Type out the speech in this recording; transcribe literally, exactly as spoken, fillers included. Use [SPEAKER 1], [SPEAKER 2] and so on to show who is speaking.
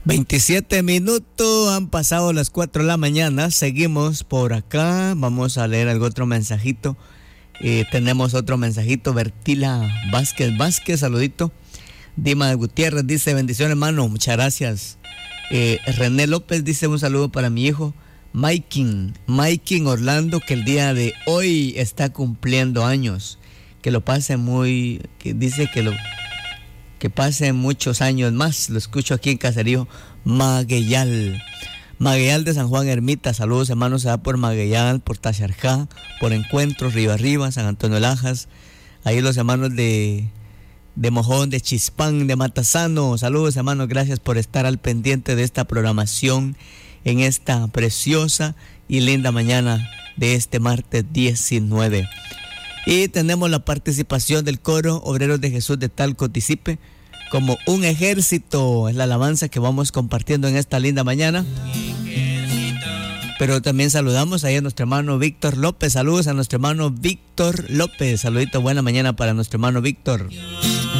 [SPEAKER 1] veintisiete minutos, han pasado las cuatro de la mañana. Seguimos por acá. Vamos a leer algún otro mensajito. Eh, tenemos otro mensajito. Bertila Vázquez Vázquez, saludito. Dima Gutiérrez dice: bendiciones, hermano, muchas gracias. eh, René López dice: un saludo para mi hijo Maikin Maikin Orlando, que el día de hoy está cumpliendo años. Que lo pase muy, que dice que lo que pase muchos años más. Lo escucho aquí en Caserío Magueyal. Magueyal de San Juan Ermita. Saludos, hermanos, se da por Magueyal, por Tacharjá, por Encuentros, Riva Arriba, San Antonio Lajas. Ahí los hermanos de, de Mojón, de Chispán, de Matasano. Saludos, hermanos, gracias por estar al pendiente de esta programación en esta preciosa y linda mañana de este martes diecinueve. Y tenemos la participación del coro Obreros de Jesús de Talco Tizipe, como un ejército. Es la alabanza que vamos compartiendo en esta linda mañana. Pero también saludamos ahí a nuestro hermano Víctor López. Saludos a nuestro hermano Víctor López. Saludito, buena mañana para nuestro hermano Víctor.